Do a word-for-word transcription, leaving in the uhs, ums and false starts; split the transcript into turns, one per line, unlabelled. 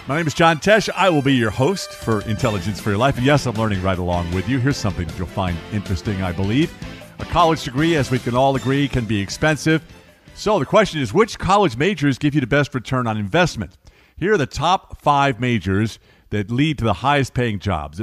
My name is John Tesh. I will be your host for Intelligence for Your Life. And yes, I'm learning right along with you. Here's something that you'll find interesting, I believe. A college degree, as we can all agree, can be expensive. So the question is, which college majors give you the best return on investment? Here are the top five majors that lead to the highest paying jobs.